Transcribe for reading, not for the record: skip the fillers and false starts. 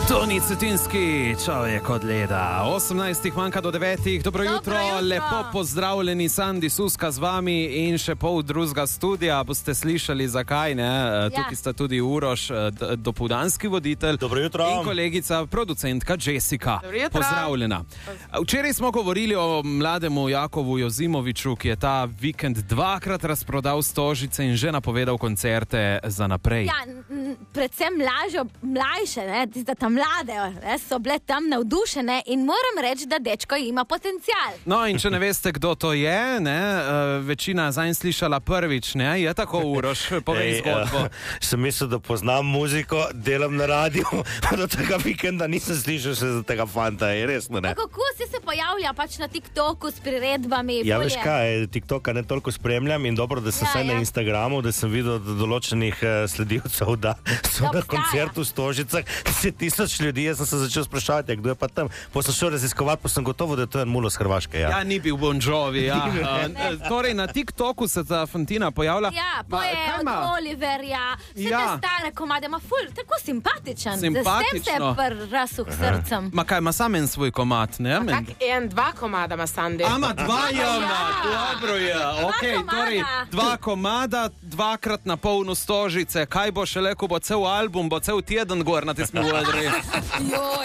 Toni Cetinski, čovjek od leda. 18 manjka do 9. Dobro jutro, lepo pozdravljeni, Sandi Suska z vami in še pol drugega studija. Boste slišali zakaj, ne? Tukaj sta tudi Uroš, dopoldanski voditelj. Dobro jutro. In kolegica, producentka Jessica. Pozdravljena. Včeraj smo govorili o mlademu Jakovu Jozimoviču, ki je ta vikend dvakrat razprodal stožice in že napovedal koncerte za naprej. Ja, predvsem mlajše, ne, tiste tam mlade, ne, so bile tam navdušene in moram reči, da dečko ima potencial. No, in če ne veste, kdo to je, ne, večina zanj slišala prvič, ne, je tako, Uroš, povej zgodbo. Sem mislil, da poznam muziko, delam na radiju, do tega vikenda nisem slišal še za tega fanta, je resno, ne. Kako si se pojavlja pač na TikToku s priredbami? Ja, veš kaj, TikToka ne toliko spremljam in dobro, da sem na Instagramu, da sem videl določenih sledilcev, da so na koncertu v Stožicah 10 000 ljudi, jaz sem se začel sprašavati, kdo je pa tam. Potem sem šel raziskovati, pa sem gotovo, da je to en mulo z Hrvaške. Ja, ni bil Bon Jovi, ja. Torej, na TikToku se ta fantina pojavlja. Ja, poje od Oliverja, vse te stare komade, ima ful, tako simpatičen. S tem se je razsuh srcem. Ma kaj, ima sam en svoj komad, ne? Tak, dva komada ima Sandi. Ama dva jama, dobro je. Okay, torej, 2 komada, 2krat na polno Stožice. Kaj bo šele, ko bo cel album, bo cel teden gor na tistem odre.